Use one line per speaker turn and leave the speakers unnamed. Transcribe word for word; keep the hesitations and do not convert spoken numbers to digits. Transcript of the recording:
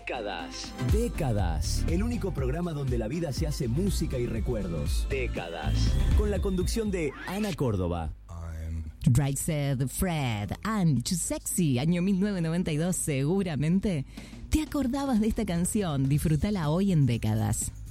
Décadas. Décadas. El único programa donde la vida se hace música y recuerdos. Décadas. Con la conducción de Ana Córdoba.
Right Said Fred, I'm Too Sexy, año mil novecientos noventa y dos, seguramente te acordabas de esta canción. Disfrútala hoy en Décadas.